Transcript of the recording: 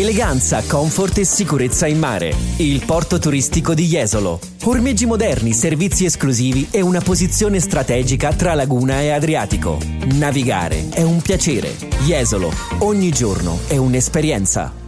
Eleganza, comfort e sicurezza in mare. Il porto turistico di Jesolo. Ormeggi moderni, servizi esclusivi e una posizione strategica tra laguna e Adriatico. Navigare è un piacere. Jesolo, ogni giorno è un'esperienza.